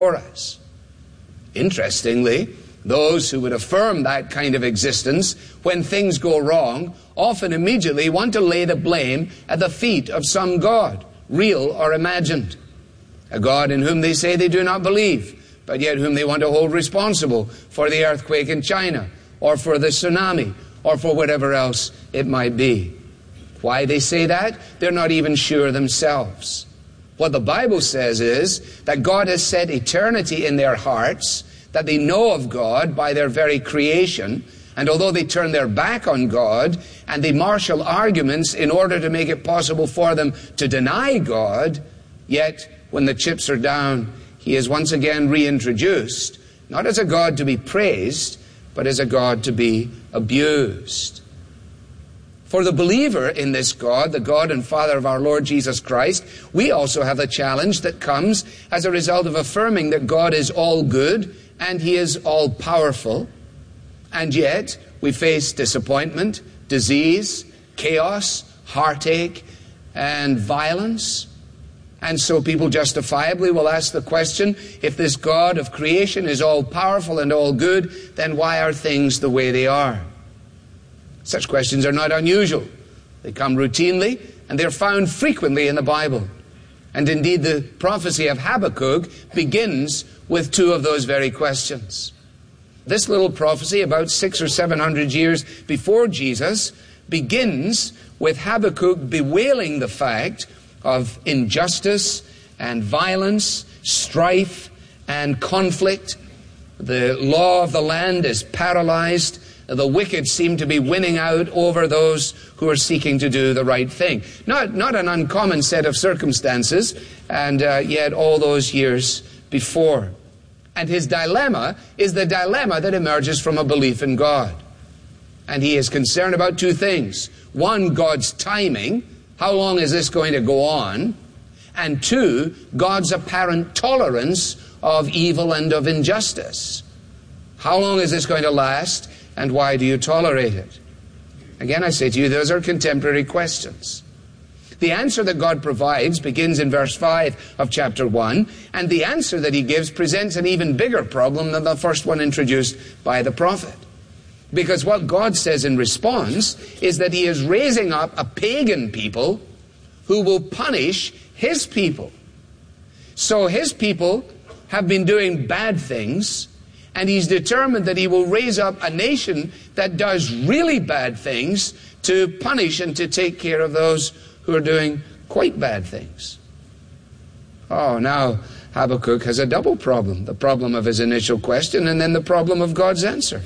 for us. Interestingly, those who would affirm that kind of existence when things go wrong often immediately want to lay the blame at the feet of some god, real or imagined. A god in whom they say they do not believe, but yet whom they want to hold responsible for the earthquake in China, or for the tsunami, or for whatever else it might be. Why they say that? They're not even sure themselves. What the Bible says is that God has set eternity in their hearts, that they know of God by their very creation, and although they turn their back on God and they marshal arguments in order to make it possible for them to deny God, yet when the chips are down, He is once again reintroduced, not as a God to be praised, but as a God to be abused. For the believer in this God, the God and Father of our Lord Jesus Christ, we also have the challenge that comes as a result of affirming that God is all good and He is all powerful. And yet we face disappointment, disease, chaos, heartache, and violence. And so people justifiably will ask the question, if this God of creation is all powerful and all good, then why are things the way they are? Such questions are not unusual. They come routinely, and they're found frequently in the Bible. And indeed, the prophecy of Habakkuk begins with two of those very questions. This little prophecy, about 600 or 700 years before Jesus, begins with Habakkuk bewailing the fact of injustice and violence, strife and conflict. The law of the land is paralyzed. The wicked seem to be winning out over those who are seeking to do the right thing. Not an uncommon set of circumstances, and yet all those years before. And his dilemma is the dilemma that emerges from a belief in God. And he is concerned about two things. One, God's timing. How long is this going to go on? And two, God's apparent tolerance of evil and of injustice. How long is this going to last? And why do you tolerate it? Again, I say to you, those are contemporary questions. The answer that God provides begins in verse 5 of chapter 1, and the answer that He gives presents an even bigger problem than the first one introduced by the prophet. Because what God says in response is that He is raising up a pagan people who will punish His people. So His people have been doing bad things, and He's determined that He will raise up a nation that does really bad things to punish and to take care of those who are doing quite bad things. Oh, now Habakkuk has a double problem. The problem of his initial question and then the problem of God's answer.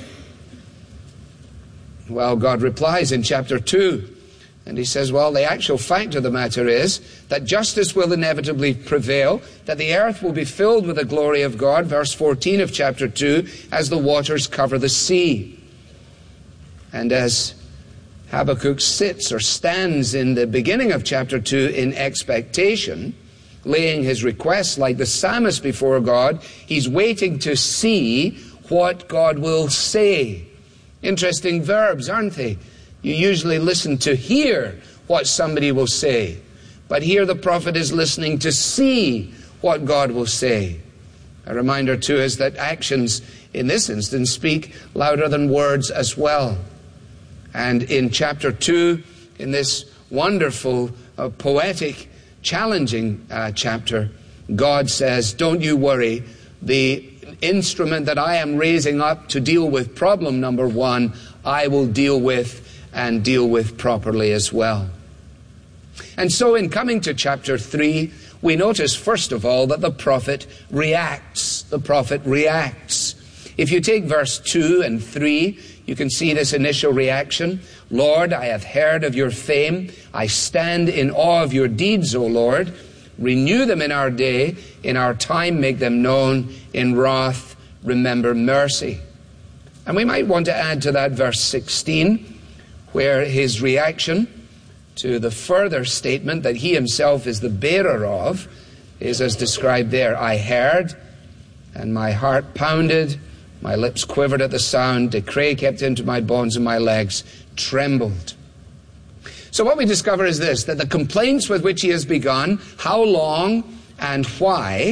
Well, God replies in chapter 2. And He says, well, the actual fact of the matter is that justice will inevitably prevail, that the earth will be filled with the glory of God, verse 14 of chapter 2, as the waters cover the sea. And as Habakkuk sits or stands in the beginning of chapter 2 in expectation, laying his requests like the psalmist before God, he's waiting to see what God will say. Interesting verbs, aren't they? You usually listen to hear what somebody will say. But here the prophet is listening to see what God will say. A reminder too is that actions in this instance speak louder than words as well. And in chapter 2, in this wonderful, poetic, challenging chapter, God says, don't you worry, the instrument that I am raising up to deal with problem number 1, I will deal with and deal with properly as well. And so in coming to chapter 3, we notice first of all that the prophet reacts. The prophet reacts. If you take verse 2 and 3, you can see this initial reaction. Lord, I have heard of your fame. I stand in awe of your deeds, O Lord. Renew them in our day. In our time, make them known. In wrath, remember mercy. And we might want to add to that verse 16, where his reaction to the further statement that he himself is the bearer of is as described there. I heard, and my heart pounded, my lips quivered at the sound, decay kept into my bones and my legs trembled. So what we discover is this, that the complaints with which he has begun, how long and why,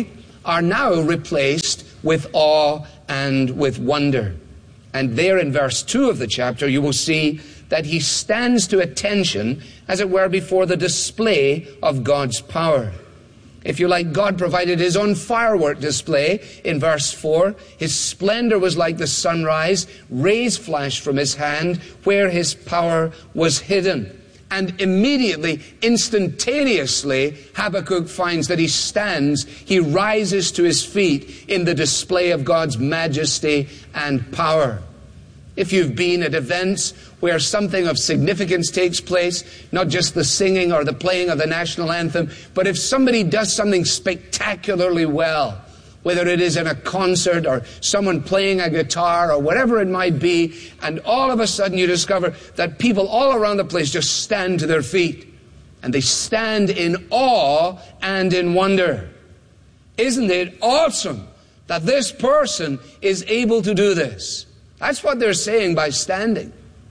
are now replaced with awe and with wonder. And there in verse 2 of the chapter, you will see that he stands to attention, as it were, before the display of God's power. If you like, God provided his own firework display in verse 4. His splendor was like the sunrise, rays flashed from his hand where his power was hidden. And immediately, instantaneously, Habakkuk finds that he stands, he rises to his feet in the display of God's majesty and power. If you've been at events where something of significance takes place, not just the singing or the playing of the national anthem, but if somebody does something spectacularly well, whether it is in a concert or someone playing a guitar or whatever it might be, and all of a sudden you discover that people all around the place just stand to their feet, and they stand in awe and in wonder. Isn't it awesome that this person is able to do this? That's what they're saying by standing.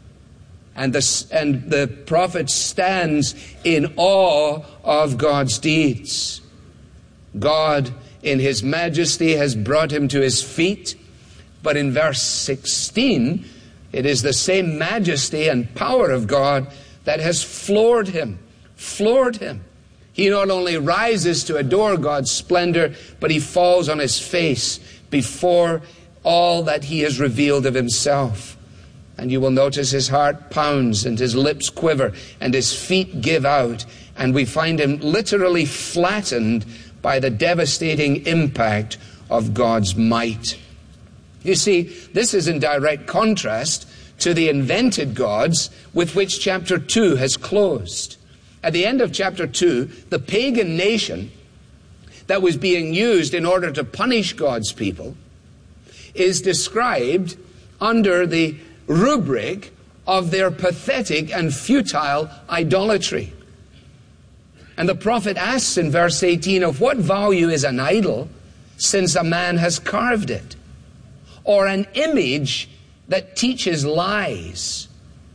And the prophet stands in awe of God's deeds. God, in his majesty, has brought him to his feet. But in verse 16, it is the same majesty and power of God that has floored him. Floored him. He not only rises to adore God's splendor, but he falls on his face before all that he has revealed of himself. And you will notice his heart pounds and his lips quiver and his feet give out. And we find him literally flattened by the devastating impact of God's might. You see, this is in direct contrast to the invented gods with which chapter 2 has closed. At the end of chapter 2, the pagan nation that was being used in order to punish God's people is described under the rubric of their pathetic and futile idolatry. And the prophet asks in verse 18, of what value is an idol since a man has carved it? Or an image that teaches lies?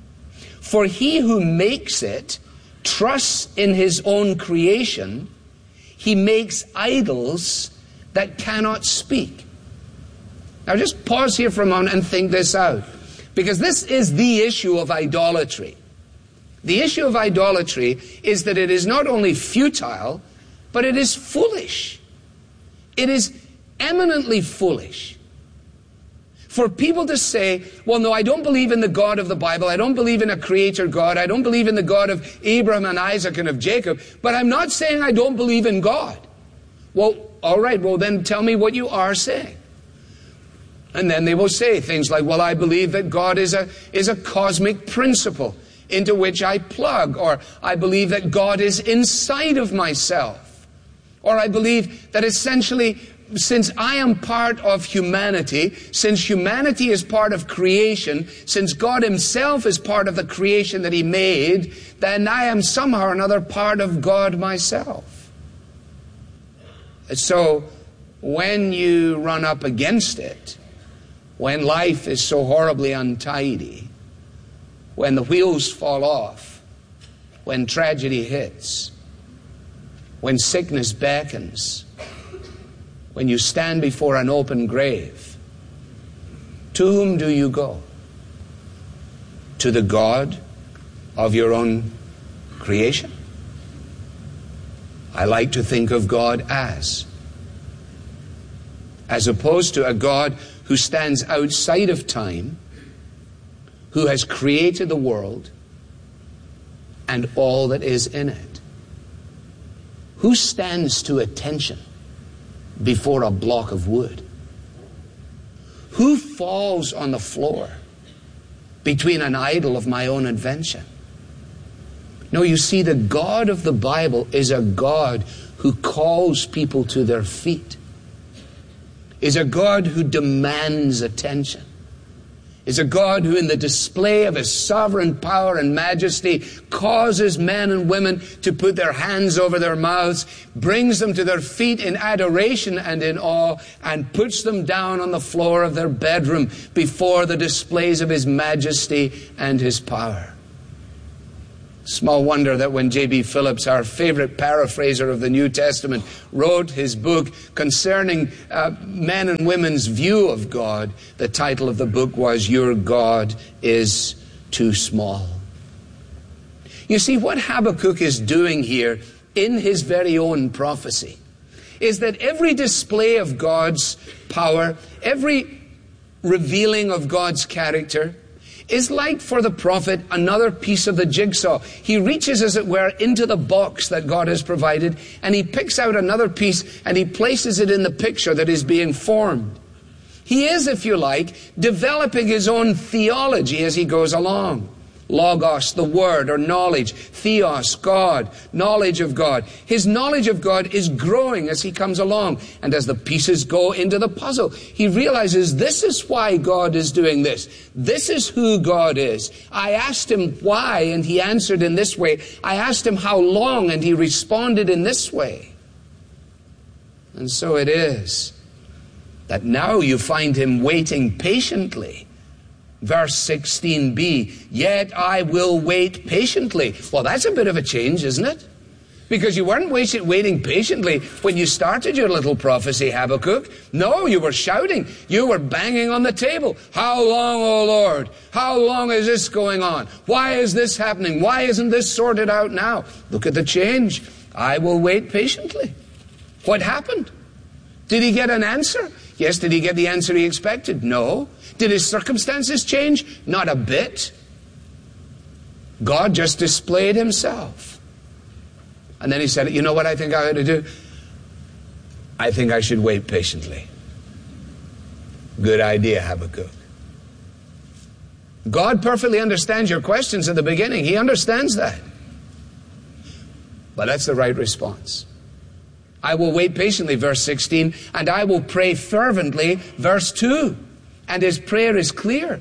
For he who makes it trusts in his own creation. He makes idols that cannot speak. Now just pause here for a moment and think this out. Because this is the issue of idolatry. The issue of idolatry is that it is not only futile, but it is foolish. It is eminently foolish. For people to say, well, no, I don't believe in the God of the Bible. I don't believe in a creator God. I don't believe in the God of Abraham and Isaac and of Jacob. But I'm not saying I don't believe in God. Well, all right, well then tell me what you are saying. And then they will say things like, well, I believe that God is a cosmic principle into which I plug, or I believe that God is inside of myself, or I believe that essentially, since I am part of humanity, since humanity is part of creation, since God himself is part of the creation that he made, then I am somehow or another part of God myself. So when you run up against it, when life is so horribly untidy, when the wheels fall off, when tragedy hits, when sickness beckons, when you stand before an open grave, to whom do you go? To the God of your own creation? I like to think of God as opposed to a God who stands outside of time, who has created the world and all that is in it. Who stands to attention before a block of wood? Who falls on the floor between an idol of my own invention? No, you see, the God of the Bible is a God who calls people to their feet, is a God who demands attention, is a God who in the display of his sovereign power and majesty causes men and women to put their hands over their mouths, brings them to their feet in adoration and in awe, and puts them down on the floor of their bedroom before the displays of his majesty and his power. Small wonder that when J.B. Phillips, our favorite paraphraser of the New Testament, wrote his book concerning men and women's view of God, the title of the book was, Your God is Too Small. You see, what Habakkuk is doing here in his very own prophecy is that every display of God's power, every revealing of God's character, is like for the prophet another piece of the jigsaw. He reaches, as it were, into the box that God has provided, and he picks out another piece and he places it in the picture that is being formed. He is, if you like, developing his own theology as he goes along. Logos, the word or knowledge. Theos, God, knowledge of God. His knowledge of God is growing as he comes along. And as the pieces go into the puzzle, he realizes this is why God is doing this. This is who God is. I asked him why, and he answered in this way. I asked him how long, and he responded in this way. And so it is that now you find him waiting patiently. Verse 16b, yet I will wait patiently. Well, that's a bit of a change, isn't it? Because you weren't waiting patiently when you started your little prophecy, Habakkuk. No, you were shouting. You were banging on the table. How long, O Lord? How long is this going on? Why is this happening? Why isn't this sorted out now? Look at the change. I will wait patiently. What happened? Did he get an answer? Yes. Did he get the answer he expected? No. Did his circumstances change? Not a bit. God just displayed himself. And then he said, you know what I think I ought to do? I think I should wait patiently. Good idea, Habakkuk. God perfectly understands your questions at the beginning. He understands that. But that's the right response. I will wait patiently, verse 16, and I will pray fervently, verse 2. And his prayer is clear.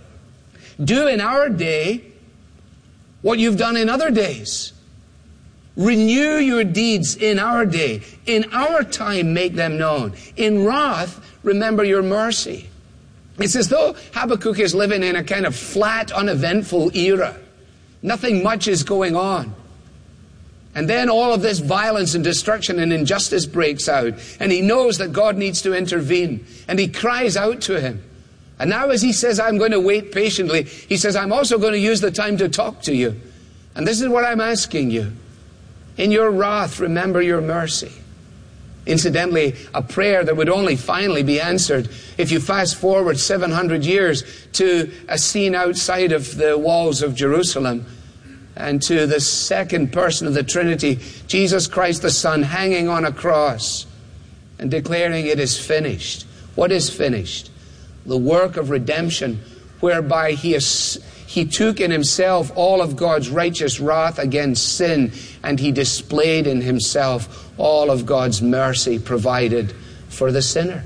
Do in our day what you've done in other days. Renew your deeds in our day. In our time, make them known. In wrath, remember your mercy. It's as though Habakkuk is living in a kind of flat, uneventful era. Nothing much is going on. And then all of this violence and destruction and injustice breaks out. And he knows that God needs to intervene. And he cries out to him. And now as he says, I'm going to wait patiently, he says, I'm also going to use the time to talk to you. And this is what I'm asking you. In your wrath, remember your mercy. Incidentally, a prayer that would only finally be answered if you fast forward 700 years to a scene outside of the walls of Jerusalem and to the second person of the Trinity, Jesus Christ the Son, hanging on a cross and declaring it is finished. What is finished? The work of redemption, whereby he took in himself all of God's righteous wrath against sin, and he displayed in himself all of God's mercy provided for the sinner.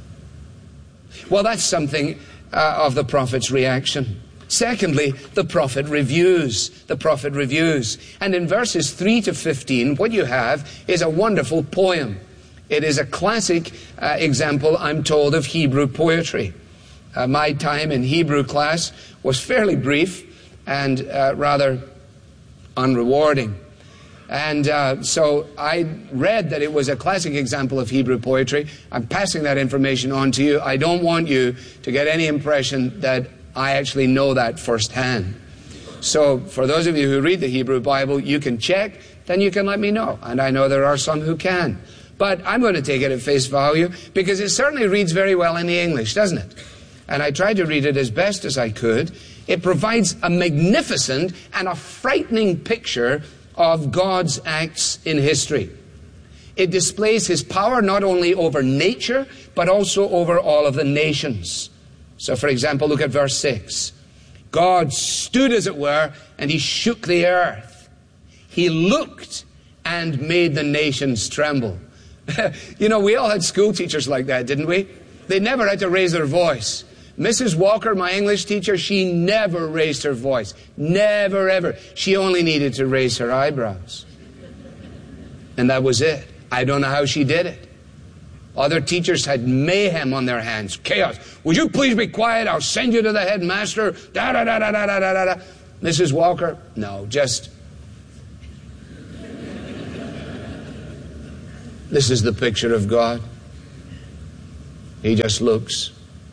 Well, that's something of the prophet's reaction. Secondly, the prophet reviews. The prophet reviews. And in verses 3 to 15, what you have is a wonderful poem. It is a classic example, I'm told, of Hebrew poetry. My time in Hebrew class was fairly brief and rather unrewarding. And so I read that it was a classic example of Hebrew poetry. I'm passing that information on to you. I don't want you to get any impression that I actually know that firsthand. So for those of you who read the Hebrew Bible, you can check, then you can let me know. And I know there are some who can. But I'm going to take it at face value because it certainly reads very well in the English, doesn't it? And I tried to read it as best as I could. It provides a magnificent and a frightening picture of God's acts in history. It displays his power not only over nature, but also over all of the nations. So, for example, look at verse 6. God stood, as it were, and he shook the earth. He looked and made the nations tremble. You know, we all had school teachers like that, didn't we? They never had to raise their voice. Mrs. Walker, my English teacher, she never raised her voice. Never, ever. She only needed to raise her eyebrows. And that was it. I don't know how she did it. Other teachers had mayhem on their hands. Chaos. Would you please be quiet? I'll send you to the headmaster. Da-da-da-da-da-da-da-da. Mrs. Walker, no, just This is the picture of God. He just looks.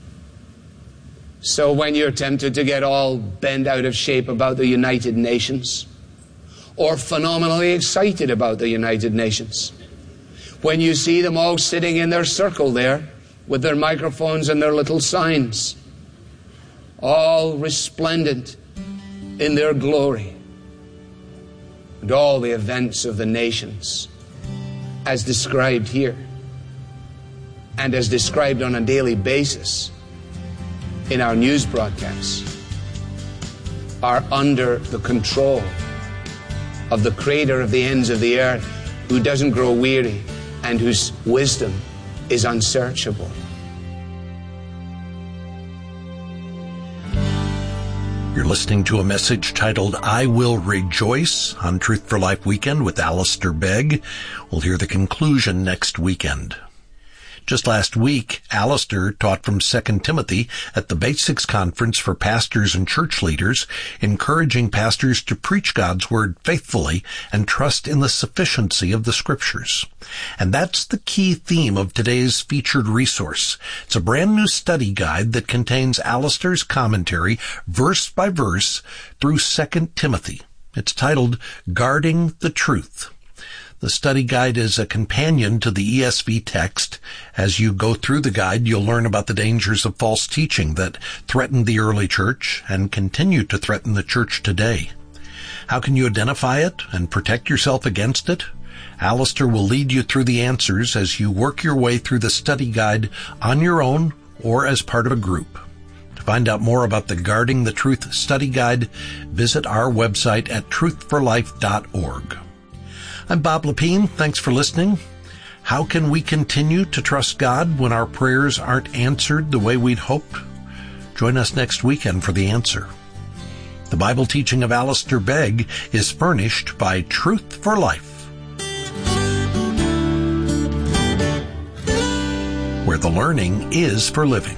So when you're tempted to get all bent out of shape about the United Nations, or phenomenally excited about the United Nations, when you see them all sitting in their circle there with their microphones and their little signs, all resplendent in their glory, and all the events of the nations as described here and as described on a daily basis in our news broadcasts are under the control of the Creator of the ends of the earth, who doesn't grow weary and whose wisdom is unsearchable. You're listening to a message titled, I Will Rejoice, on Truth for Life Weekend with Alistair Begg. We'll hear the conclusion next weekend. Just last week, Alistair taught from 2 Timothy at the Basics Conference for Pastors and Church Leaders, encouraging pastors to preach God's Word faithfully and trust in the sufficiency of the Scriptures. And that's the key theme of today's featured resource. It's a brand new study guide that contains Alistair's commentary, verse by verse, through 2 Timothy. It's titled, Guarding the Truth. The study guide is a companion to the ESV text. As you go through the guide, you'll learn about the dangers of false teaching that threatened the early church and continue to threaten the church today. How can you identify it and protect yourself against it? Alistair will lead you through the answers as you work your way through the study guide on your own or as part of a group. To find out more about the Guarding the Truth study guide, visit our website at truthforlife.org. I'm Bob Lepine. Thanks for listening. How can we continue to trust God when our prayers aren't answered the way we'd hoped? Join us next weekend for the answer. The Bible teaching of Alistair Begg is furnished by Truth for Life, where the learning is for living.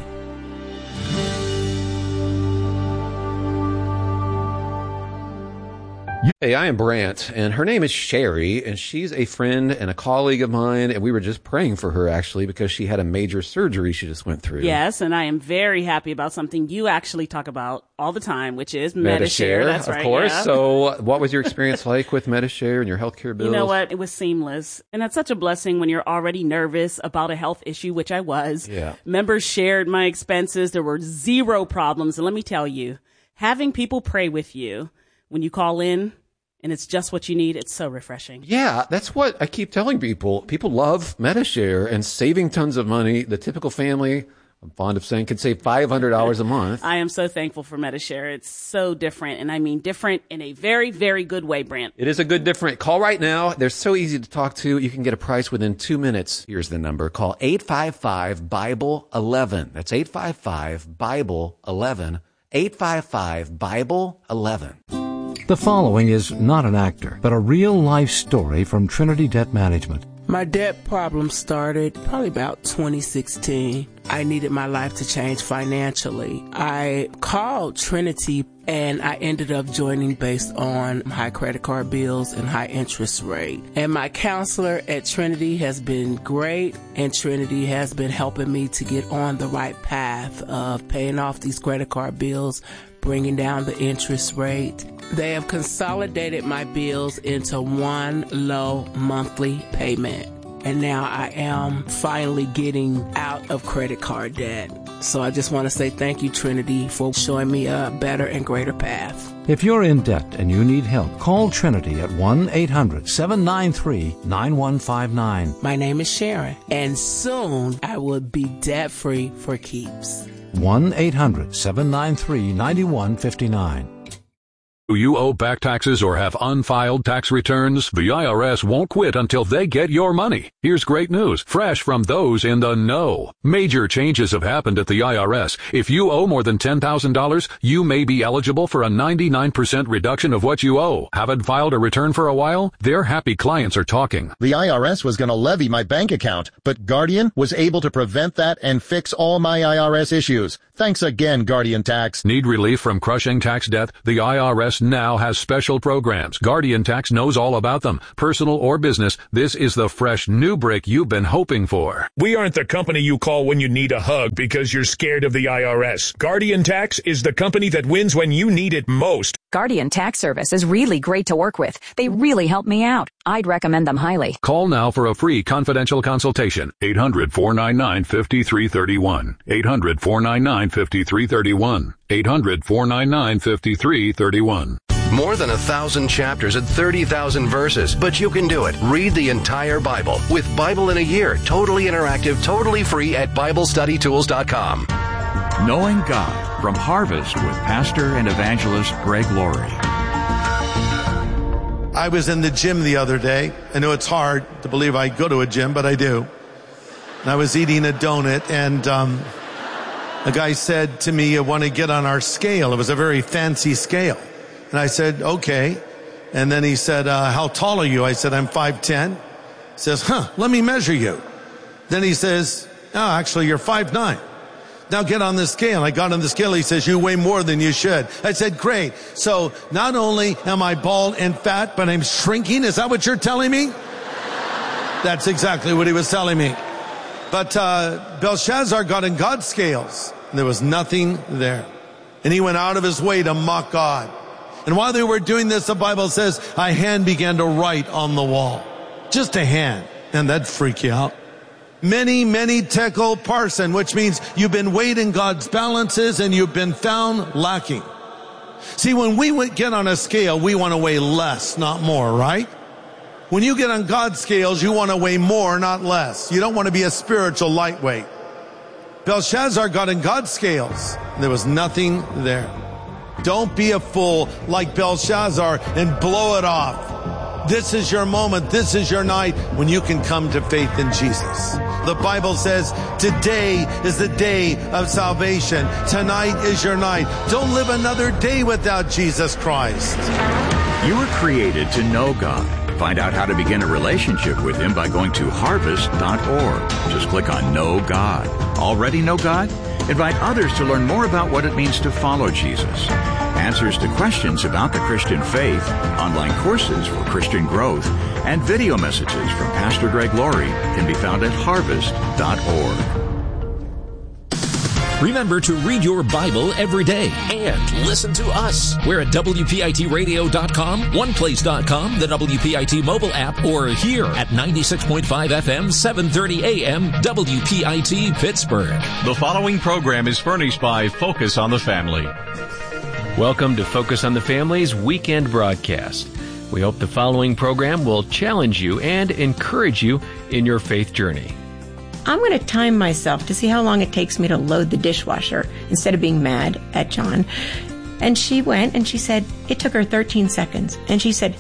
Hey, I am Brant, and her name is Sherry, and she's a friend and a colleague of mine, and we were just praying for her, actually, because she had a major surgery she just went through. Yes, and I am very happy about something you actually talk about all the time, which is Medi-Share. That's right, of course. Yeah. So what was your experience like with Medi-Share and your healthcare bills? You know what? It was seamless, and that's such a blessing when you're already nervous about a health issue, which I was. Yeah. Members shared my expenses. There were zero problems, and let me tell you, having people pray with you when you call in, and it's just what you need, it's so refreshing. Yeah, that's what I keep telling people. People love Medi-Share and saving tons of money. The typical family, I'm fond of saying, could save $500 a month. I am so thankful for Medi-Share. It's so different, and I mean different in a very, very good way, Brant. It is a good different. Call right now. They're so easy to talk to. You can get a price within 2 minutes. Here's the number. Call 855-BIBLE-11. That's 855-BIBLE-11. 855-BIBLE-11. The following is not an actor, but a real-life story from Trinity Debt Management. My debt problem started probably about 2016. I needed my life to change financially. I called Trinity and I ended up joining based on high credit card bills and high interest rate. And my counselor at Trinity has been great, and Trinity has been helping me to get on the right path of paying off these credit card bills, bringing down the interest rate. They have consolidated my bills into one low monthly payment. And now I am finally getting out of credit card debt. So I just want to say thank you, Trinity, for showing me a better and greater path. If you're in debt and you need help, call Trinity at 1-800-793-9159. My name is Sharon, and soon I will be debt-free for keeps. 1-800-793-9159. Do you owe back taxes or have unfiled tax returns? The IRS won't quit until they get your money. Here's great news, fresh from those in the know. Major changes have happened at the IRS. If you owe more than $10,000, you may be eligible for a 99% reduction of what you owe. Haven't filed a return for a while? Their happy clients are talking. The IRS was going to levy my bank account, but Guardian was able to prevent that and fix all my IRS issues. Thanks again, Guardian Tax. Need relief from crushing tax debt? The IRS now has special programs. Guardian Tax knows all about them. Personal or business, this is the fresh new break you've been hoping for. We aren't the company you call when you need a hug because you're scared of the IRS. Guardian Tax is the company that wins when you need it most. Guardian Tax Service is really great to work with. They really help me out. I'd recommend them highly. Call now for a free confidential consultation. 800-499-5331. 800-499-5331. 800-499-5331. More than 1,000 chapters and 30,000 verses, but you can do it. Read the entire Bible with Bible in a Year, totally interactive, totally free at BibleStudyTools.com. Knowing God from Harvest with pastor and evangelist Greg Laurie. I was in the gym the other day. I know it's hard to believe I go to a gym, but I do. And I was eating a donut, and a guy said to me, "I want to get on our scale." It was a very fancy scale. And I said, "Okay." And then he said, "How tall are you?" I said, "I'm 5'10". He says, "Let me measure you." Then he says, "Oh, actually, you're 5'9". "Now get on the scale." I got on the scale. He says, "You weigh more than you should." I said, "Great. So not only am I bald and fat, but I'm shrinking. Is that what you're telling me?" That's exactly what he was telling me. But Belshazzar got in God's scales, and there was nothing there. And he went out of his way to mock God. And while they were doing this, the Bible says, a hand began to write on the wall. Just a hand. And that'd freak you out. Many, many tekel parson, which means you've been weighed in God's balances and you've been found lacking. See, when we get on a scale, we want to weigh less, not more, right? When you get on God's scales, you want to weigh more, not less. You don't want to be a spiritual lightweight. Belshazzar got in God's scales. There was nothing there. Don't be a fool like Belshazzar and blow it off. This is your moment. This is your night when you can come to faith in Jesus. The Bible says today is the day of salvation. Tonight is your night. Don't live another day without Jesus Christ. You were created to know God. Find out how to begin a relationship with Him by going to harvest.org. Just click on Know God. Already know God? Invite others to learn more about what it means to follow Jesus. Answers to questions about the Christian faith, online courses for Christian growth, and video messages from Pastor Greg Laurie can be found at harvest.org. Remember to read your Bible every day and listen to us. We're at WPITradio.com, OnePlace.com, the WPIT mobile app, or here at 96.5 FM, 730 AM, WPIT Pittsburgh. The following program is furnished by Focus on the Family. Welcome to Focus on the Family's weekend broadcast. We hope the following program will challenge you and encourage you in your faith journey. I'm going to time myself to see how long it takes me to load the dishwasher instead of being mad at John. And she went and she said it took her 13 seconds. And she said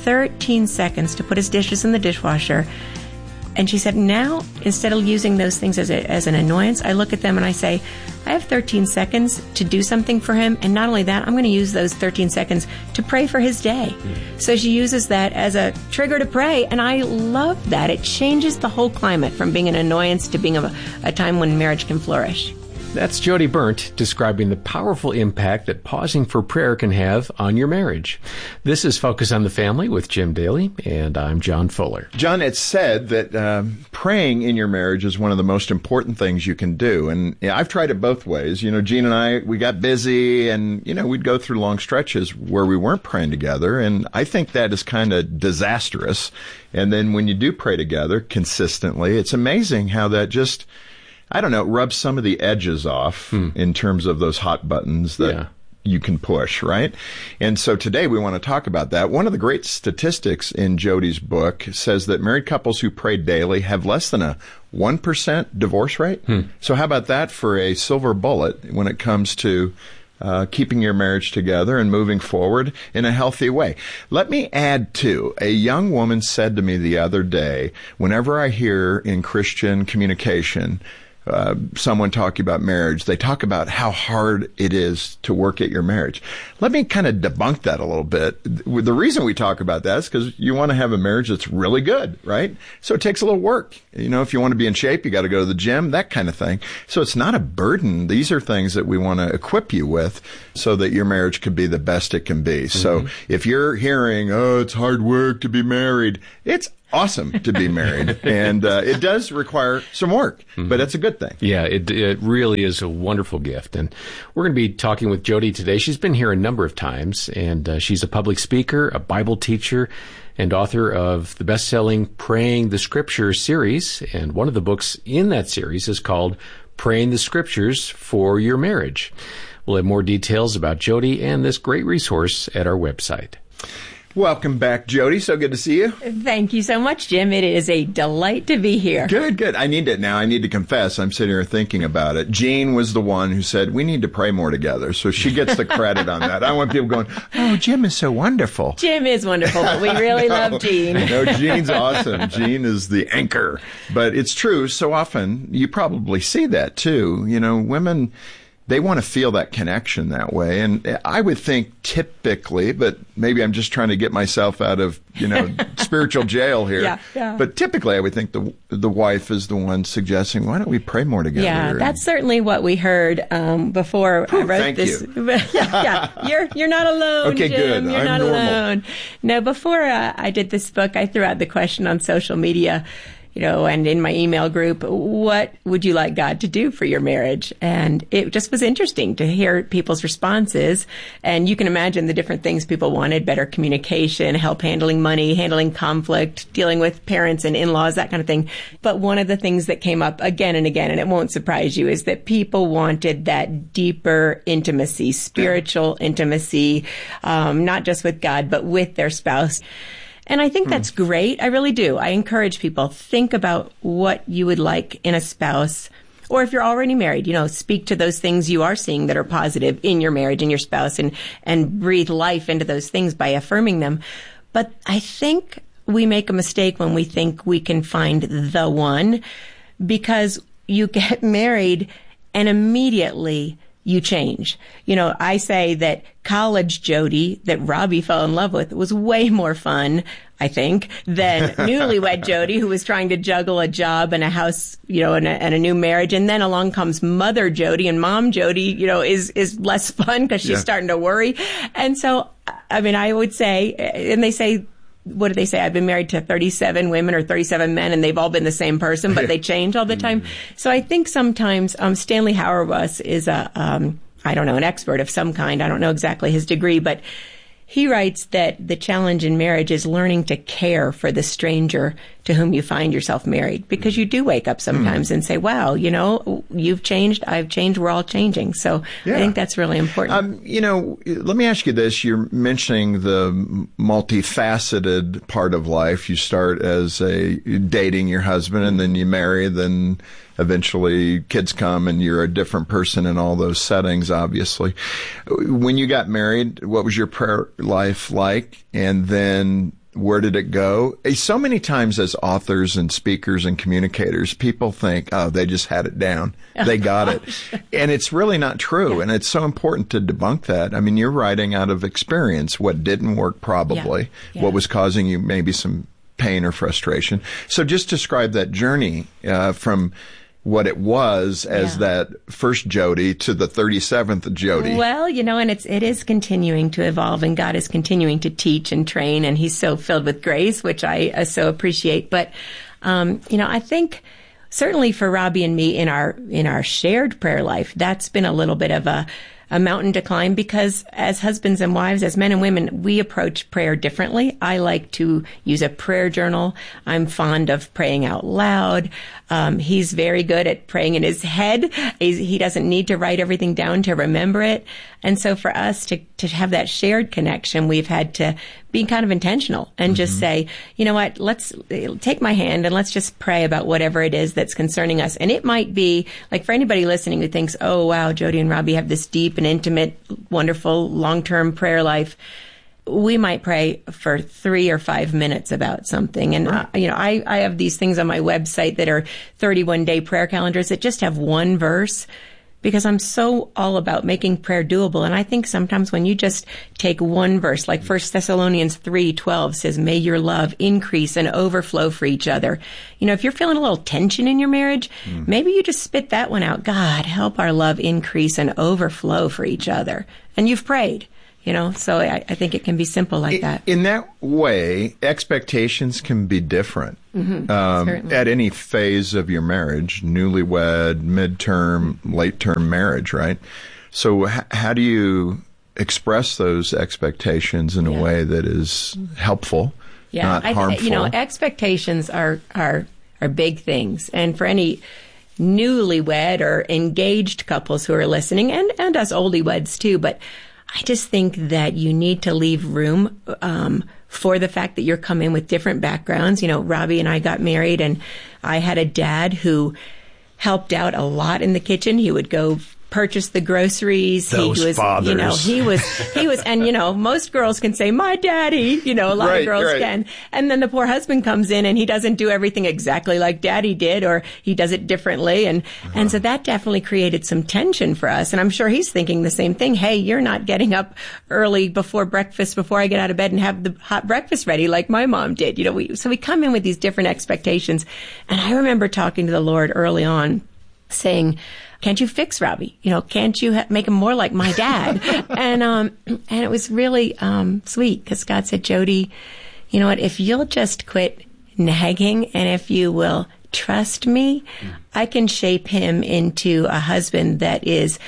13 seconds to put his dishes in the dishwasher. And she said, now, instead of using those things as an annoyance, I look at them and I say, I have 13 seconds to do something for him. And not only that, I'm going to use those 13 seconds to pray for his day. So she uses that as a trigger to pray. And I love that. It changes the whole climate from being an annoyance to being a time when marriage can flourish. That's Jody Berndt describing the powerful impact that pausing for prayer can have on your marriage. This is Focus on the Family with Jim Daly, and I'm John Fuller. John, it's said that praying in your marriage is one of the most important things you can do. And I've tried it both ways. You know, Gene and I, we got busy and, we'd go through long stretches where we weren't praying together. And I think that is kind of disastrous. And then when you do pray together consistently, it's amazing how that just, I don't know, rubs some of the edges off in terms of those hot buttons that you can push, right? And so today we want to talk about that. One of the great statistics in Jody's book says that married couples who pray daily have less than a 1% divorce rate. So how about that for a silver bullet when it comes to keeping your marriage together and moving forward in a healthy way? Let me add, too, a young woman said to me the other day, whenever I hear in Christian communication, someone talking about marriage, they talk about how hard it is to work at your marriage. Let me kind of debunk that a little bit. The reason we talk about that is because you want to have a marriage that's really good, right? So it takes a little work. You know, if you want to be in shape, you got to go to the gym, that kind of thing. So it's not a burden. These are things that we want to equip you with so that your marriage can be the best it can be. So if you're hearing, oh, it's hard work to be married, it's awesome to be married, and it does require some work, but it's a good thing. Yeah, it really is a wonderful gift, and we're going to be talking with Jody today. She's been here a number of times, and she's a public speaker, a Bible teacher, and author of the best-selling Praying the Scriptures series, and one of the books in that series is called Praying the Scriptures for Your Marriage. We'll have more details about Jody and this great resource at our website. Welcome back, Jody. So good to see you. Thank you so much, Jim. It is a delight to be here. Good. I need to confess, I'm sitting here thinking about it. Jean was the one who said, we need to pray more together. So she gets the credit on that. I want people going, oh, Jim is so wonderful. Jim is wonderful, but we really love Jean. No, Jean's awesome. Jean is the anchor. But it's true. So often, you probably see that too. You know, women, they want to feel that connection that way. And I would think typically, but maybe I'm just trying to get myself out of, spiritual jail here. Yeah. But typically I would think the wife is the one suggesting, why don't we pray more together? Yeah, that's certainly what we heard before I wrote this. You're not alone, okay, Jim. Good. You're not normal. alone. No, before I did this book, I threw out the question on social media, and in my email group, what would you like God to do for your marriage? And it just was interesting to hear people's responses. And you can imagine the different things people wanted: better communication, help handling money, handling conflict, dealing with parents and in-laws, that kind of thing. But one of the things that came up again and again, and it won't surprise you, is that people wanted that deeper intimacy, spiritual intimacy, not just with God, but with their spouse. And I think that's great. I really do. I encourage people, think about what you would like in a spouse. Or if you're already married, speak to those things you are seeing that are positive in your marriage and your spouse, and breathe life into those things by affirming them. But I think we make a mistake when we think we can find the one, because you get married and immediately you change. I say that college Jody that Robbie fell in love with was way more fun, I think, than newlywed Jody, who was trying to juggle a job and a house, and a new marriage. And then along comes mother Jody, and mom Jody, is less fun because she's starting to worry. And so, I would say, and they say, what do they say? I've been married to 37 women or 37 men, and they've all been the same person, but they change all the time. So I think sometimes Stanley Hauerwas is an expert of some kind. I don't know exactly his degree, but he writes that the challenge in marriage is learning to care for the stranger to whom you find yourself married, because you do wake up sometimes and say, wow, you've changed, I've changed, we're all changing. So I think that's really important. Let me ask you this. You're mentioning the multifaceted part of life. You start as dating your husband, and then you marry, then eventually kids come and you're a different person in all those settings, obviously. When you got married, what was your prayer life like? And then where did it go? So many times as authors and speakers and communicators, people think, oh, they just had it down. They got it. And it's really not true. Yeah. And it's so important to debunk that. I mean, you're writing out of experience what didn't work probably, what was causing you maybe some pain or frustration. So just describe that journey from what it was as that first Jody to the 37th Jody. Well, and it is continuing to evolve, and God is continuing to teach and train, and He's so filled with grace, which I so appreciate. But, I think certainly for Robbie and me in our shared prayer life, that's been a little bit of a mountain to climb, because as husbands and wives, as men and women, we approach prayer differently. I like to use a prayer journal. I'm fond of praying out loud. He's very good at praying in his head. He doesn't need to write everything down to remember it. And so for us to have that shared connection, we've had to be kind of intentional and just say, you know what, let's take my hand and let's just pray about whatever it is that's concerning us. And it might be, like, for anybody listening who thinks, oh, wow, Jody and Robbie have this deep and intimate, wonderful, long-term prayer life. we might pray for 3 or 5 minutes about something. And, I have these things on my website that are 31-day prayer calendars that just have one verse, because I'm so all about making prayer doable. And I think sometimes when you just take one verse, like 1 Thessalonians 3:12 says, may your love increase and overflow for each other. If you're feeling a little tension in your marriage, maybe you just spit that one out. God, help our love increase and overflow for each other. And you've prayed. So I think it can be simple like that. In that way, expectations can be different at any phase of your marriage, newlywed, midterm, late-term marriage, right? So how do you express those expectations in a way that is helpful, not harmful? Expectations are big things. And for any newlywed or engaged couples who are listening, and us oldie-weds too, but I just think that you need to leave room for the fact that you're coming with different backgrounds. Robbie and I got married, and I had a dad who helped out a lot in the kitchen. He would go purchase the groceries. Fathers. He was, and most girls can say, my daddy, a lot of girls can. And then the poor husband comes in and he doesn't do everything exactly like daddy did, or he does it differently. And so that definitely created some tension for us. And I'm sure he's thinking the same thing. Hey, you're not getting up early before breakfast, before I get out of bed and have the hot breakfast ready like my mom did. So we come in with these different expectations. And I remember talking to the Lord early on saying, can't you fix Robbie? Can't you make him more like my dad? And it was really sweet, because God said, Jody, you know what? If you'll just quit nagging, and if you will trust me, I can shape him into a husband that is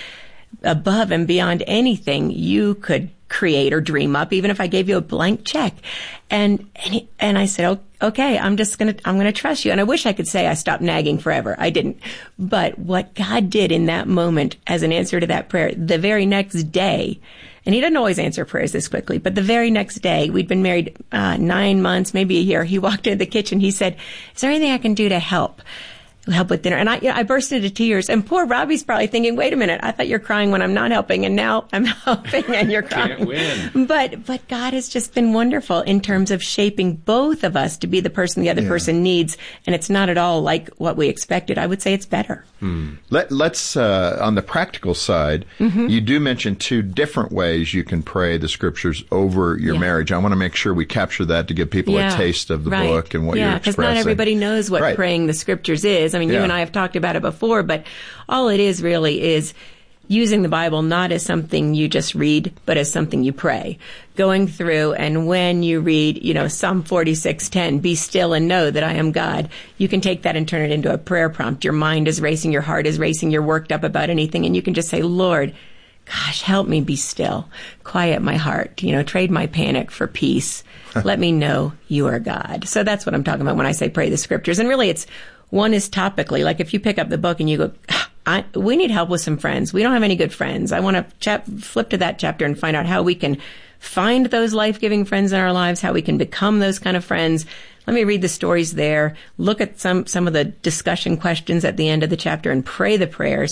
above and beyond anything you could create or dream up, even if I gave you a blank check. And I said, okay, I'm going to trust you. And I wish I could say I stopped nagging forever. I didn't. But what God did in that moment as an answer to that prayer, the very next day, and he doesn't always answer prayers this quickly, but the very next day, we'd been married 9 months, maybe a year. He walked into the kitchen. He said, is there anything I can do to help with dinner? And I burst into tears. And poor Robbie's probably thinking, wait a minute, I thought you're crying when I'm not helping, and now I'm helping and you're crying. Can't win. But God has just been wonderful in terms of shaping both of us to be the person the other person needs. And it's not at all like what we expected. I would say it's better. Let's on the practical side, you do mention 2 different ways you can pray the scriptures over your marriage. I want to make sure we capture that to give people a taste of the book and what you're expressing. Because not everybody knows what praying the scriptures is. I mean, you and I have talked about it before, but all it is really is using the Bible not as something you just read, but as something you pray. Going through, and when you read, Psalm 46:10, be still and know that I am God, you can take that and turn it into a prayer prompt. Your mind is racing, your heart is racing, you're worked up about anything, and you can just say, Lord, gosh, help me be still. Quiet my heart. Trade my panic for peace. Let me know you are God. So that's what I'm talking about when I say pray the scriptures. And really one is topically, like if you pick up the book and you go, we need help with some friends. We don't have any good friends. I want to flip to that chapter and find out how we can find those life-giving friends in our lives, how we can become those kind of friends. Let me read the stories there, look at some of the discussion questions at the end of the chapter and pray the prayers.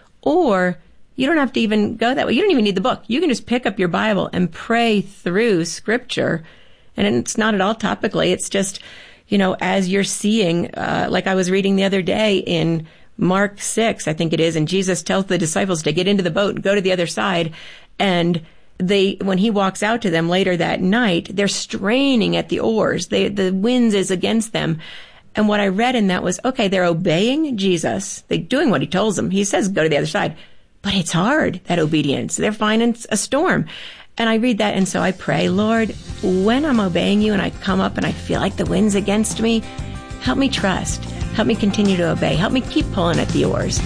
Or you don't have to even go that way. You don't even need the book. You can just pick up your Bible and pray through scripture. And it's not at all topically. It's just, as you're seeing, like I was reading the other day in Mark 6, I think it is, and Jesus tells the disciples to get into the boat and go to the other side. And when he walks out to them later that night, they're straining at the oars. The wind is against them. And what I read in that was, okay, they're obeying Jesus. They're doing what he tells them. He says, go to the other side. But it's hard, that obedience. They're finding a storm. And I read that, and so I pray, Lord, when I'm obeying you and I come up and I feel like the wind's against me, help me trust. Help me continue to obey. Help me keep pulling at the oars.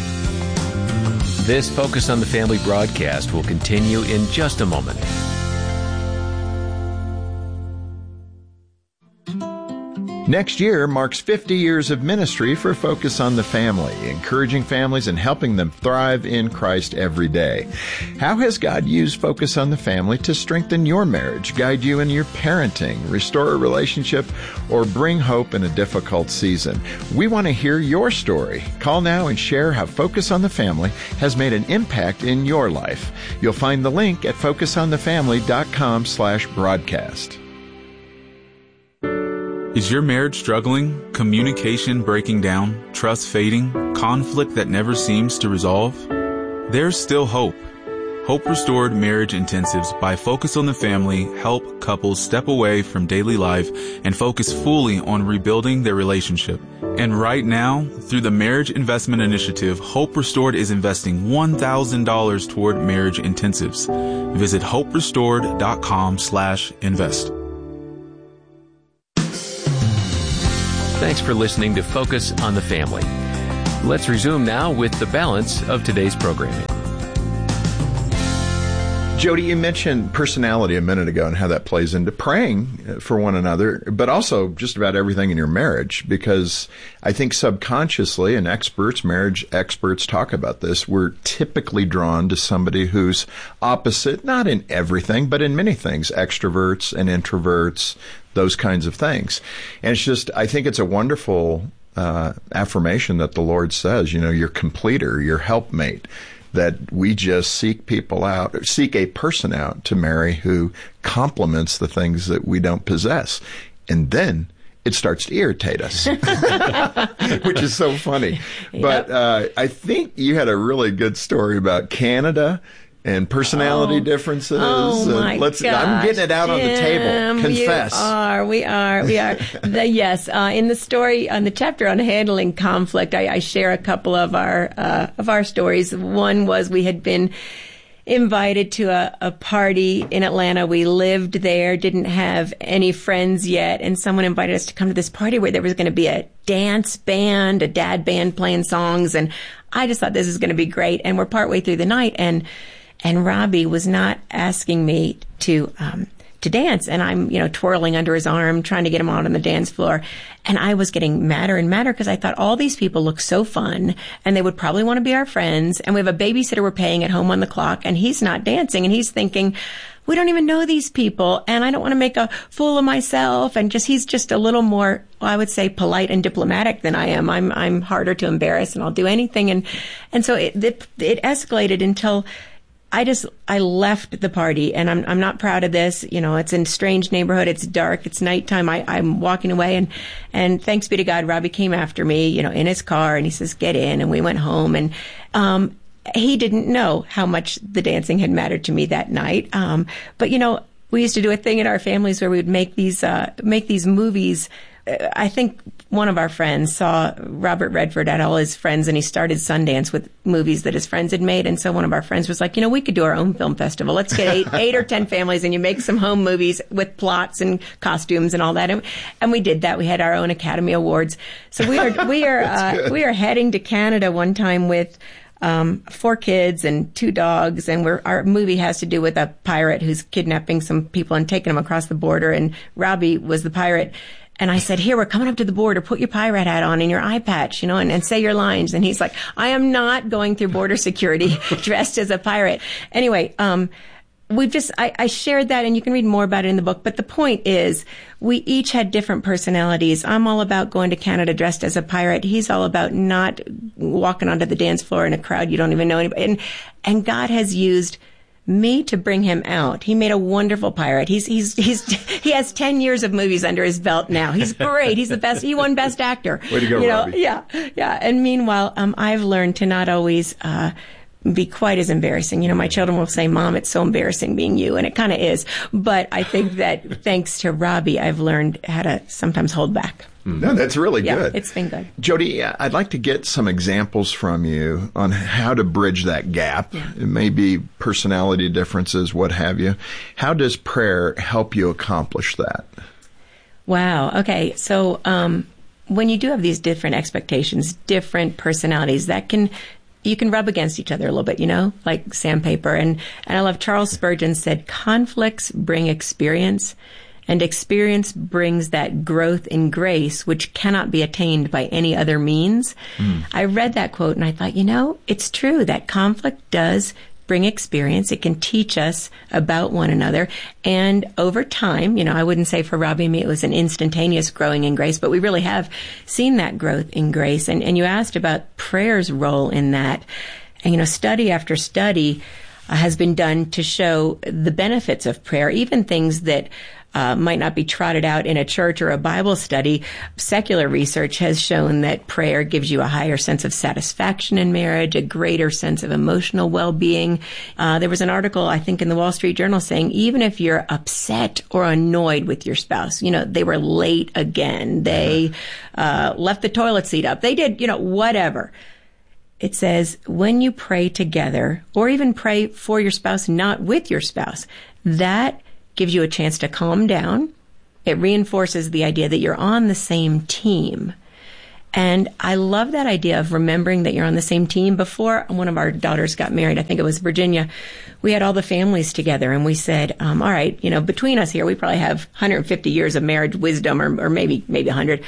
This Focus on the Family broadcast will continue in just a moment. Next year marks 50 years of ministry for Focus on the Family, encouraging families and helping them thrive in Christ every day. How has God used Focus on the Family to strengthen your marriage, guide you in your parenting, restore a relationship, or bring hope in a difficult season? We want to hear your story. Call now and share how Focus on the Family has made an impact in your life. You'll find the link at focusonthefamily.com/broadcast. Is your marriage struggling? Communication breaking down? Trust fading? Conflict that never seems to resolve? There's still hope. Hope Restored Marriage Intensives by Focus on the Family help couples step away from daily life and focus fully on rebuilding their relationship. And right now, through the Marriage Investment Initiative, Hope Restored is investing $1,000 toward marriage intensives. Visit hoperestored.com/invest. Thanks for listening to Focus on the Family. Let's resume now with the balance of today's programming. Jody, you mentioned personality a minute ago and how that plays into praying for one another, but also just about everything in your marriage, because I think subconsciously, and marriage experts talk about this, we're typically drawn to somebody who's opposite, not in everything, but in many things, extroverts and introverts, those kinds of things. And it's just, I think it's a wonderful affirmation that the Lord says, your completer, your helpmate, that we just seek a person out to marry who complements the things that we don't possess. And then it starts to irritate us, which is so funny. Yep. But I think you had a really good story about Canada and personality differences. Oh, my gosh, I'm getting it out on the table. Confess. We are. Yes. In the story, on the chapter on handling conflict, I share a couple of our stories. One was we had been invited to a party in Atlanta. We lived there, didn't have any friends yet, and someone invited us to come to this party where there was going to be a dance band, a dad band playing songs, and I just thought this is going to be great. And we're partway through the night, and Robbie was not asking me to dance, and I'm, twirling under his arm, trying to get him out on the dance floor. And I was getting madder and madder because I thought all these people look so fun and they would probably want to be our friends. And we have a babysitter we're paying at home on the clock, and he's not dancing, and he's thinking, we don't even know these people, and I don't want to make a fool of myself. And he's just a little more, I would say, polite and diplomatic than I am. I'm harder to embarrass, and I'll do anything. And so it escalated until I left the party, and I'm not proud of this. It's in a strange neighborhood. It's dark. It's nighttime. I'm walking away, and thanks be to God, Robbie came after me, in his car, and he says, get in. And we went home, and, he didn't know how much the dancing had mattered to me that night. But we used to do a thing in our families where we would make these movies. I think one of our friends saw Robert Redford had all his friends, and he started Sundance with movies that his friends had made. And so one of our friends was like, we could do our own film festival. Let's get eight or 10 families, and you make some home movies with plots and costumes and all that. And we did that. We had our own Academy Awards. So we are heading to Canada one time with 4 kids and 2 dogs, and our movie has to do with a pirate who's kidnapping some people and taking them across the border. And Robbie was the pirate. And I said, here, we're coming up to the border. Put your pirate hat on and your eye patch, and say your lines. And he's like, I am not going through border security dressed as a pirate. Anyway, I shared that, and you can read more about it in the book. But the point is, we each had different personalities. I'm all about going to Canada dressed as a pirate. He's all about not walking onto the dance floor in a crowd you don't even know anybody. And God has used me to bring him out. He made a wonderful pirate. He has 10 years of movies under his belt now. He's great. He's the best. He won Best Actor. Way to go, Robbie. Yeah. And meanwhile, I've learned to not always be quite as embarrassing. My children will say, Mom, it's so embarrassing being you, and it kind of is. But I think that thanks to Robbie, I've learned how to sometimes hold back. No, that's really good. It's been good. Jody, I'd like to get some examples from you on how to bridge that gap. Yeah. It may be personality differences, what have you. How does prayer help you accomplish that? Wow. Okay. So when you do have these different expectations, different personalities, you can rub against each other a little bit, like sandpaper. And I love Charles Spurgeon said, conflicts bring experience, And experience brings that growth in grace, which cannot be attained by any other means. I read that quote and I thought, it's true that conflict does bring experience. It can teach us about one another. And over time, I wouldn't say for Robbie and me it was an instantaneous growing in grace, but we really have seen that growth in grace. And you asked about prayer's role in that. And, study after study has been done to show the benefits of prayer, even things that might not be trotted out in a church or a Bible study. Secular research has shown that prayer gives you a higher sense of satisfaction in marriage, a greater sense of emotional well-being. There was an article, I think, in the Wall Street Journal saying even if you're upset or annoyed with your spouse, they were late again, they left the toilet seat up, they did, whatever. It says when you pray together or even pray for your spouse, not with your spouse, that gives you a chance to calm down. It reinforces the idea that you're on the same team. And I love that idea of remembering that you're on the same team. Before one of our daughters got married, I think it was Virginia, we had all the families together and we said, all right, between us here, we probably have 150 years of marriage wisdom or maybe 100.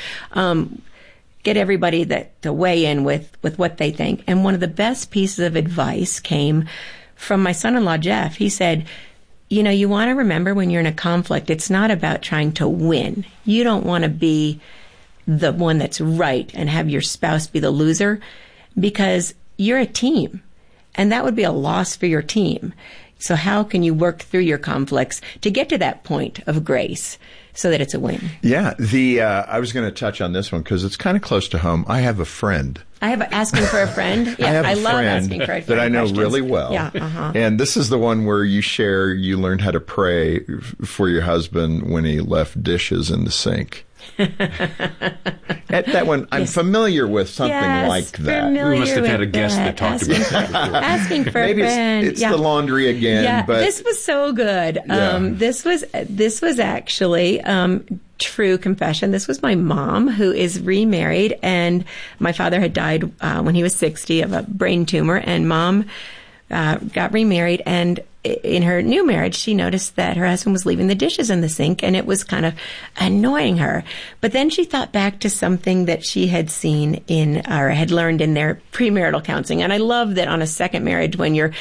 Get everybody to weigh in with what they think. And one of the best pieces of advice came from my son-in-law, Jeff. He said, you want to remember when you're in a conflict, it's not about trying to win. You don't want to be the one that's right and have your spouse be the loser because you're a team and that would be a loss for your team. So how can you work through your conflicts to get to that point of grace so that it's a win? Yeah. I was going to touch on this one because it's kind of close to home. I have a friend. I have asking for a friend. Yeah, I love asking for a friend that I know questions. really well. Yeah, And this is the one where you learned how to pray for your husband when he left dishes in the sink. That one, I'm familiar with something like that. We must have had a guest that talked about that before. Asking for Maybe a friend. It's the laundry again. Yeah, but this was so good. This was actually true confession. This was my mom, who is remarried, and my father had died when he was 60 of a brain tumor, and Mom got remarried, and in her new marriage, she noticed that her husband was leaving the dishes in the sink, and it was kind of annoying her. But then she thought back to something that she had seen or had learned in their premarital counseling. And I love that on a second marriage, when you're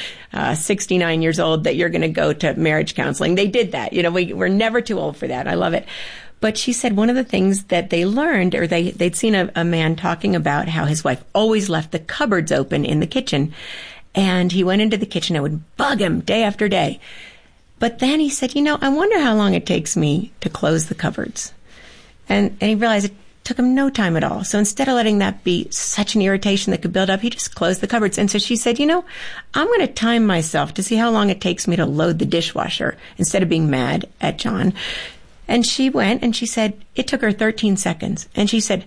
69 years old, that you're going to go to marriage counseling. They did that. We're never too old for that. I love it. But she said one of the things that they learned, or they'd seen a man talking about how his wife always left the cupboards open in the kitchen. And he went into the kitchen. It would bug him day after day. But then he said, I wonder how long it takes me to close the cupboards. And he realized it took him no time at all. So instead of letting that be such an irritation that could build up, he just closed the cupboards. And so she said, I'm going to time myself to see how long it takes me to load the dishwasher instead of being mad at John. And she went and she said it took her 13 seconds. And she said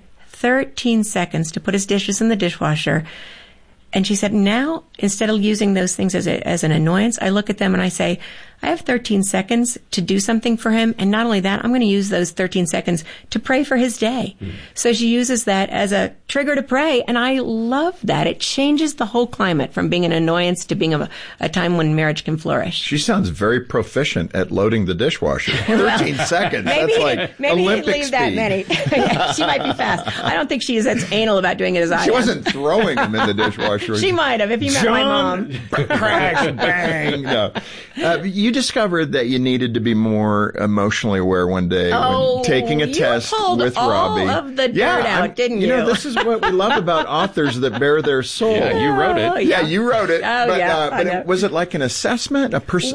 13 seconds to put his dishes in the dishwasher. And she said, now, instead of using those things as an annoyance, I look at them and I say, I have 13 seconds to do something for him. And not only that, I'm going to use those 13 seconds to pray for his day. So she uses that as a trigger to pray. And I love that. It changes the whole climate from being an annoyance to being a time when marriage can flourish. She sounds very proficient at loading the dishwasher. 13 seconds. That's like maybe Olympic leave speed. that many. Yeah, she might be fast. I don't think she is as anal about doing it as I am. She wasn't throwing them in the dishwasher. She might have if you met my mom. Crash, bang. No. You discovered that you needed to be more emotionally aware one day when taking a test with Robbie. You pulled all of the dirt out, didn't you? This is what we love about authors that bare their soul. Yeah, you wrote it. Yeah, you wrote it. Oh, but was it like an assessment?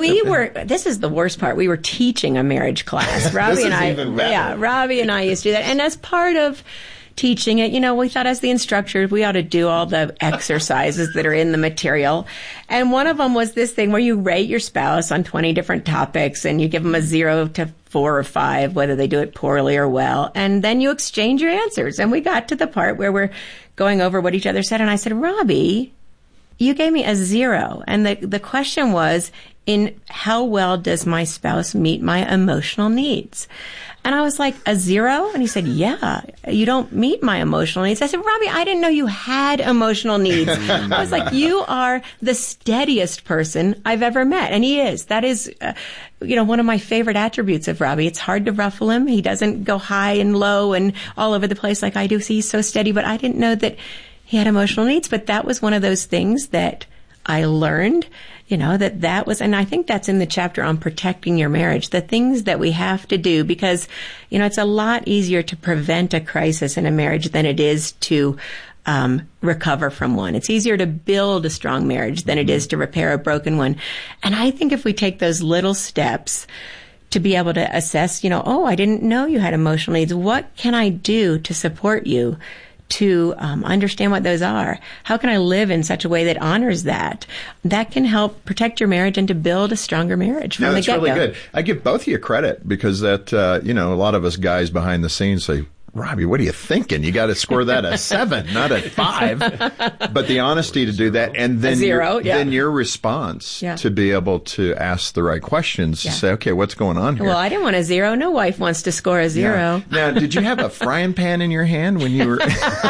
This is the worst part. We were teaching a marriage class. Robbie and I. Even better. Yeah, Robbie and I used to do that. And as part of teaching it, we thought as the instructors, we ought to do all the exercises that are in the material. And one of them was this thing where you rate your spouse on 20 different topics and you give them a 0 to 4 or 5, whether they do it poorly or well. And then you exchange your answers. And we got to the part where we're going over what each other said. And I said, Robbie, you gave me a 0. And the question was, in how well does my spouse meet my emotional needs? And I was like, a 0? And he said, yeah, you don't meet my emotional needs. I said, Robbie, I didn't know you had emotional needs. I was like, you are the steadiest person I've ever met. And he is. That is, one of my favorite attributes of Robbie. It's hard to ruffle him. He doesn't go high and low and all over the place like I do. So he's so steady. But I didn't know that he had emotional needs. But that was one of those things that I learned, that was, and I think that's in the chapter on protecting your marriage, the things that we have to do, because, it's a lot easier to prevent a crisis in a marriage than it is to recover from one. It's easier to build a strong marriage than it is to repair a broken one. And I think if we take those little steps to be able to assess, I didn't know you had emotional needs. What can I do to support you? To understand what those are. How can I live in such a way that honors that? That can help protect your marriage and to build a stronger marriage from the get-go. That's really good. I give both of you credit because that, a lot of us guys behind the scenes say, Robbie, what are you thinking? You got to score that a 7, not a 5. But the honesty to do that, and then 0, then your response to be able to ask the right questions to say, okay, what's going on here? Well, I didn't want a 0. No wife wants to score a 0. Yeah. Now, did you have a frying pan in your hand when you were? No,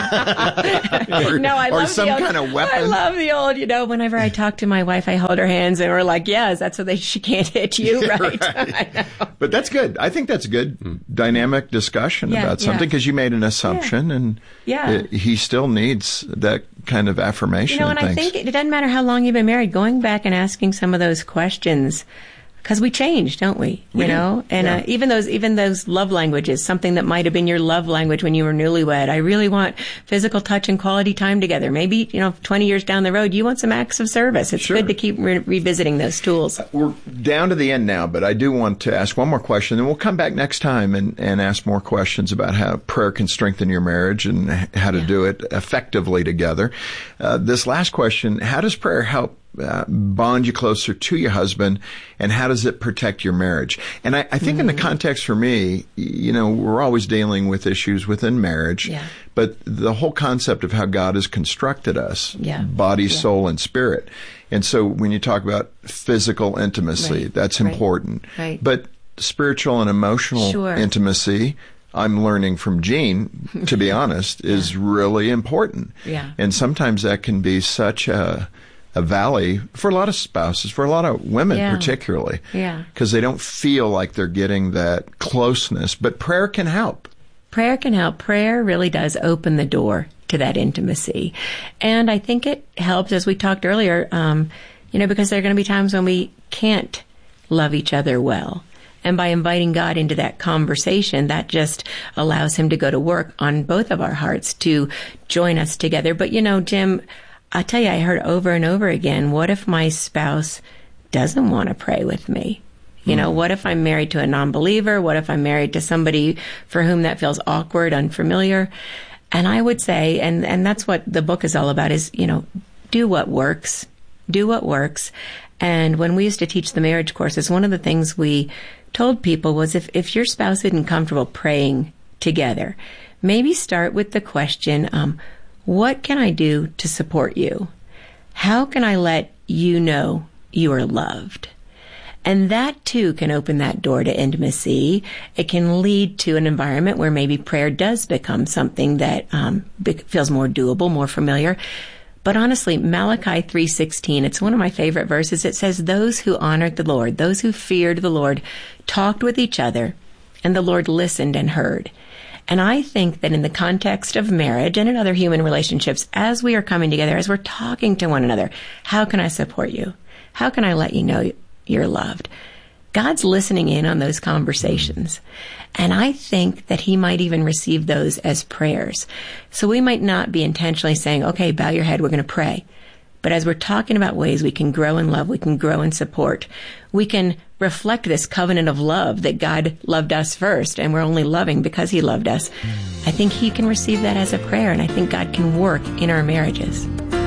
I love some kind of weapon. I love the old. Whenever I talk to my wife, I hold her hands and we're like, yes, that's so she can't hit you, right? Right. But that's good. I think that's good dynamic discussion about something. Because you made an assumption, and he still needs that kind of affirmation. And I think it doesn't matter how long you've been married. Going back and asking some of those questions, because we change, don't we? And even those love languages, something that might have been your love language when you were newlywed. I really want physical touch and quality time together. Maybe 20 years down the road, you want some acts of service. It's good to keep revisiting those tools. We're down to the end now, but I do want to ask one more question, and we'll come back next time and ask more questions about how prayer can strengthen your marriage and how to do it effectively together. This last question: how does prayer help bond you closer to your husband, and how does it protect your marriage? And I think in the context for me, we're always dealing with issues within marriage, but the whole concept of how God has constructed us, body, soul, and spirit. And so when you talk about physical intimacy, that's important. Right. But spiritual and emotional intimacy, I'm learning from Jean, to be honest, is really important. Yeah. And sometimes that can be such a valley for a lot of spouses, for a lot of women particularly, because they don't feel like they're getting that closeness. But prayer can help. Prayer can help. Prayer really does open the door to that intimacy. And I think it helps, as we talked earlier, because there are going to be times when we can't love each other well. And by inviting God into that conversation, that just allows him to go to work on both of our hearts to join us together. But, Jim, I tell you, I heard over and over again, what if my spouse doesn't want to pray with me? What if I'm married to a non-believer? What if I'm married to somebody for whom that feels awkward, unfamiliar? And I would say, and that's what the book is all about, is, do what works. Do what works. And when we used to teach the marriage courses, one of the things we told people was if your spouse isn't comfortable praying together, maybe start with the question, what can I do to support you? How can I let you know you are loved? And that, too, can open that door to intimacy. It can lead to an environment where maybe prayer does become something that feels more doable, more familiar. But honestly, Malachi 3:16, it's one of my favorite verses. It says, those who honored the Lord, those who feared the Lord, talked with each other, and the Lord listened and heard. And I think that in the context of marriage and in other human relationships, as we are coming together, as we're talking to one another, how can I support you? How can I let you know you're loved? God's listening in on those conversations. And I think that he might even receive those as prayers. So we might not be intentionally saying, okay, bow your head, we're going to pray. But as we're talking about ways we can grow in love, we can grow in support, we can reflect this covenant of love that God loved us first, and we're only loving because he loved us. I think he can receive that as a prayer, and I think God can work in our marriages.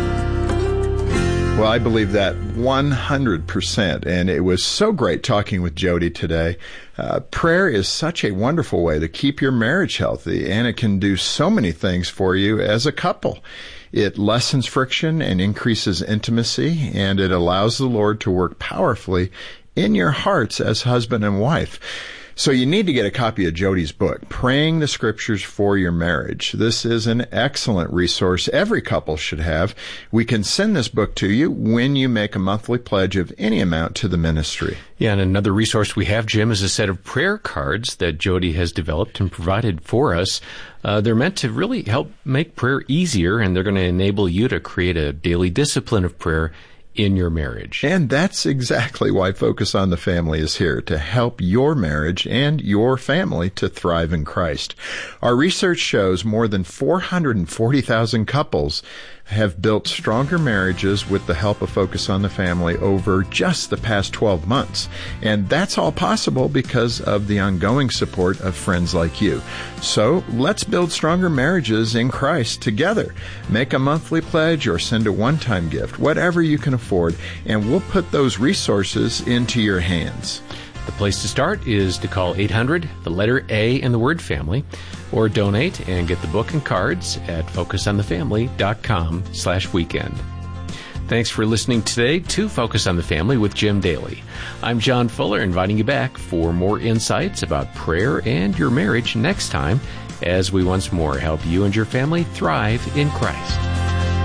Well, I believe that 100%, and it was so great talking with Jody today. Prayer is such a wonderful way to keep your marriage healthy, and it can do so many things for you as a couple. It lessens friction and increases intimacy, and it allows the Lord to work powerfully in your hearts as husband and wife. So you need to get a copy of Jody's book, Praying the Scriptures for Your Marriage. This is an excellent resource every couple should have. We can send this book to you when you make a monthly pledge of any amount to the ministry. Yeah, and another resource we have, Jim, is a set of prayer cards that Jody has developed and provided for us. They're meant to really help make prayer easier, and they're going to enable you to create a daily discipline of prayer in your marriage. And that's exactly why Focus on the Family is here, to help your marriage and your family to thrive in Christ. Our research shows more than 440,000 couples have built stronger marriages with the help of Focus on the Family over just the past 12 months. And that's all possible because of the ongoing support of friends like you. So let's build stronger marriages in Christ together. Make a monthly pledge or send a one-time gift, whatever you can afford, and we'll put those resources into your hands. The place to start is to call 800, the letter A in the word family, or donate and get the book and cards at focusonthefamily.com/weekend. Thanks for listening today to Focus on the Family with Jim Daly. I'm John Fuller, inviting you back for more insights about prayer and your marriage next time as we once more help you and your family thrive in Christ.